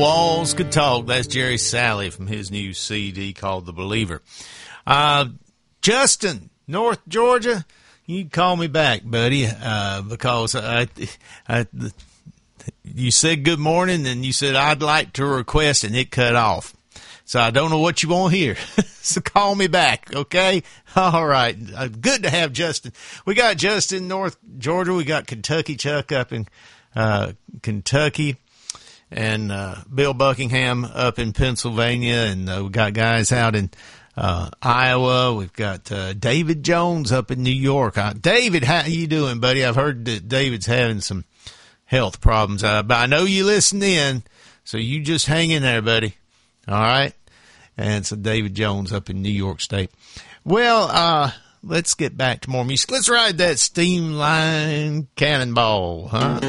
Walls Could Talk. That's Jerry Salley from his new CD called The Believer. Justin, North Georgia, you call me back, buddy, because you said good morning and you said I'd like to request and it cut off. So I don't know what you want to hear. So call me back, okay? All right. Good to have Justin. We got Justin, North Georgia. We got Kentucky Chuck up in Kentucky. And Bill Buckingham up in Pennsylvania, and we got guys out in Iowa. We've got David Jones up in New York. David, how you doing, buddy? I've heard that David's having some health problems, but I know you listen in, so you just hang in there, buddy. All right? And so David Jones up in New York State. Well, let's get back to more music. Let's ride that Steamline Cannonball, huh?